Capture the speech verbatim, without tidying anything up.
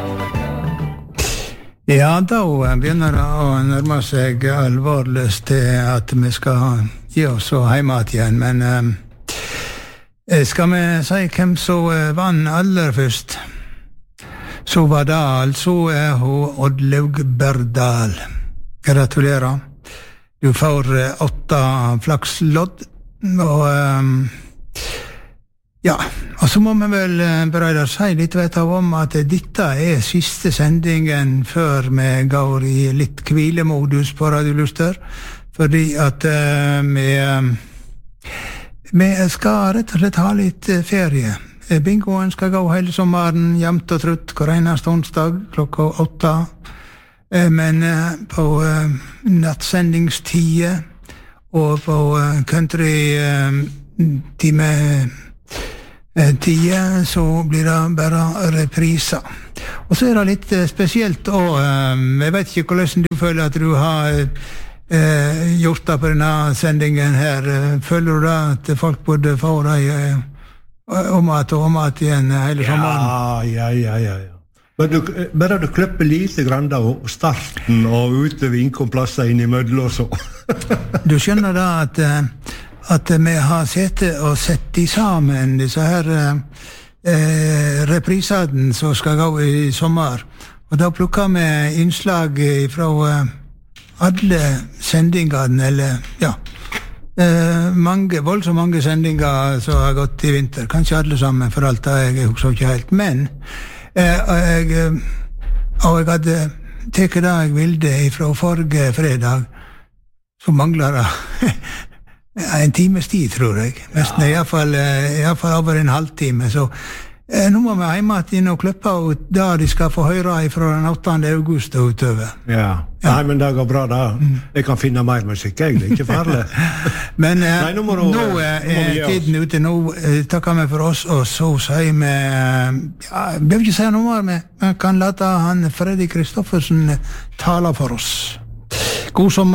Ja, da begynner det å nærme seg alvorløst til at vi skal gi oss så heimat igjen, men eh, skal vi si hvem som vann aller først? Så var det altså eh, hun Oddlaug Berdal. Gratulerer. Du får eh, åtte flakslodd, og eh, ja, og så må vi vel Brøyder si litt vet av om at dette er siste sendingen før vi går i litt hvilemodus på Radio Luster, fordi at uh, vi, uh, vi skal rett og slett ha litt uh, ferie. Bingoen skal gå hele sommeren, jevnt og trutt, hver eneste onsdag klokka åtte, uh, men uh, på uh, nattsendingstide og på uh, country uh, time tida, så blir det bare repriser. Og så er det litt spesielt, og jeg vet ikke hvordan du føler at du har eh, gjort det på denne sendingen her. Føler du da at folk burde få deg eh, om at og om at igjen hele sommeren? Ja, ja, ja, ja, ja. Men du, bare du klipper lite grann av starten og utover innkomplasser inn i mødler og så. Du skjønner da at at vi har sett og sett de sammen, disse her eh, reprisene som skal gå i sommer. Og da plukker vi innslag fra eh, alle sendingene, eller ja, eh, mange, voldsomt mange sendinger som har gått i vinter. Kanskje alle sammen, for alt det jeg husker ikke helt. Men eh, jeg, og jeg hadde teket det jeg ville fra forrige fredag, så mangler det en times tid, tror jeg. Nesten, ja. i, hvert fall, I hvert fall over en halvtime. Så eh, nå må vi hjemme inn og klippe ut der de skal få høre fra den åttende august og utover. Ja. ja, nei, men det går bra da. Mm. Jeg kan finne mer musikk, jeg. Det er ikke farlig. men eh, nei, nå, du, nå er eh, tiden ute. Nå eh, takker vi for oss, og så sier vi eh, ja, jeg vil ikke si noe mer, men vi kan late han Freddy Kristoffersen tale for oss. God sommer.